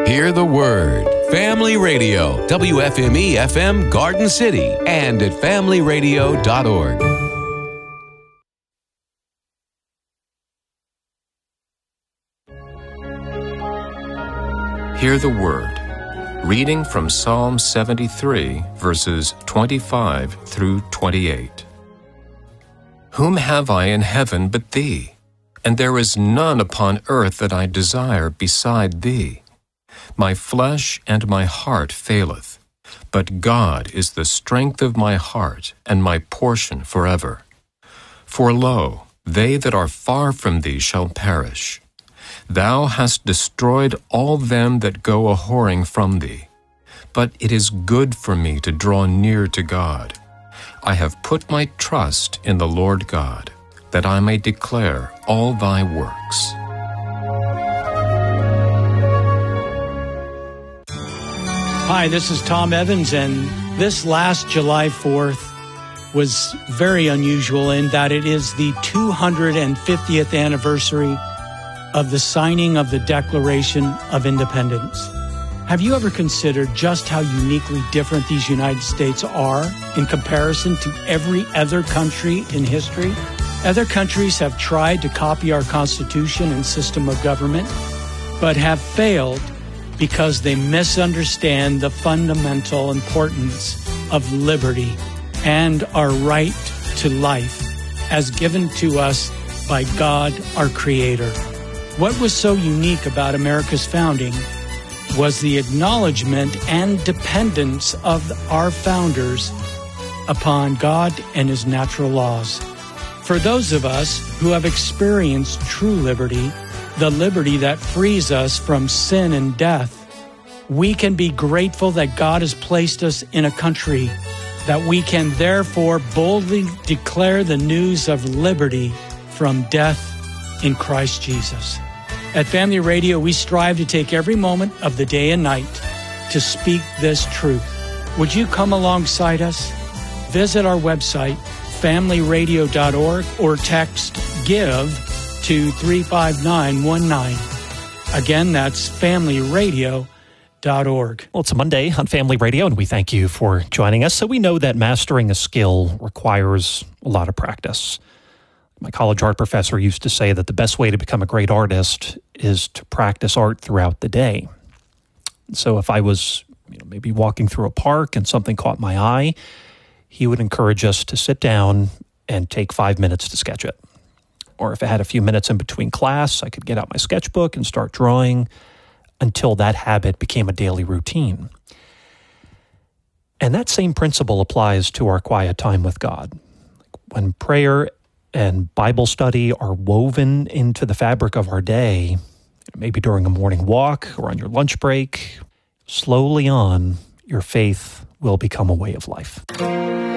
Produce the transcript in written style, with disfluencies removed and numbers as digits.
Hear the Word. Family Radio, WFME FM Garden City, and at familyradio.org. Hear the Word. Reading from Psalm 73, verses 25 through 28. Whom have I in heaven but Thee? And there is none upon earth that I desire beside Thee. My flesh and my heart faileth, but God is the strength of my heart and my portion forever. For lo, they that are far from Thee shall perish. Thou hast destroyed all them that go a-whoring from Thee. But it is good for me to draw near to God. I have put my trust in the Lord God, that I may declare all Thy works. Hi, this is Tom Evans, and this last July 4th was very unusual in that it is the 250th anniversary of the signing of the Declaration of Independence. Have you ever considered just how uniquely different these United States are in comparison to every other country in history? Other countries have tried to copy our Constitution and system of government, but have failed because they misunderstand the fundamental importance of liberty and our right to life as given to us by God, our Creator. What was so unique about America's founding was the acknowledgement and dependence of our founders upon God and His natural laws. For those of us who have experienced true liberty, the liberty that frees us from sin and death, we can be grateful that God has placed us in a country that we can therefore boldly declare the news of liberty from death in Christ Jesus. At Family Radio, we strive to take every moment of the day and night to speak this truth. Would you come alongside us? Visit our website, familyradio.org, or text GIVE to 35919. Again, that's familyradio.org. Well, it's a Monday on Family Radio, and we thank you for joining us. So we know that mastering a skill requires a lot of practice. My college art professor used to say that the best way to become a great artist is to practice art throughout the day. So if I was maybe walking through a park and something caught my eye, he would encourage us to sit down and take 5 minutes to sketch it. Or if I had a few minutes in between class, I could get out my sketchbook and start drawing until that habit became a daily routine. And that same principle applies to our quiet time with God. When prayer and Bible study are woven into the fabric of our day, maybe during a morning walk or on your lunch break, slowly on, your faith will become a way of life.